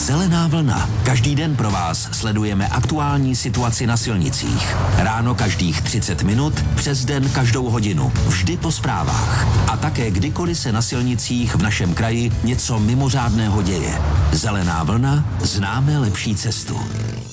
Zelená vlna. Každý den pro vás sledujeme aktuální situaci na silnicích. Ráno každých 30 minut, přes den každou hodinu. Vždy po zprávách. A také kdykoliv se na silnicích v našem kraji něco mimořádného děje. Zelená vlna, známe lepší cestu.